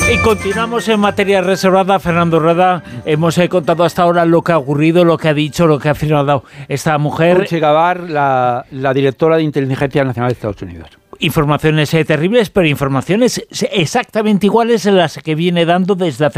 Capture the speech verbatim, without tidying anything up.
Y continuamos en materia reservada. Fernando Rueda, hemos eh, contado hasta ahora lo que ha ocurrido, lo que ha dicho, lo que ha afirmado esta mujer. Dolce Gabbard, la, la directora de Inteligencia Nacional de Estados Unidos. Informaciones eh, terribles, pero informaciones exactamente iguales a las que viene dando desde hace